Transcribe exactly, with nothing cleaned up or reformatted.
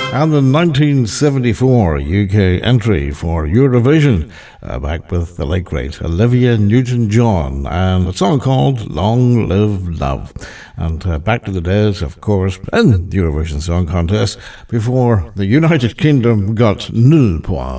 And the nineteen seventy-four U K entry for Eurovision, uh, back with the late great Olivia Newton-John, and a song called Long Live Love. And uh, back to the days, of course, in the Eurovision Song Contest, before the United Kingdom got nil points.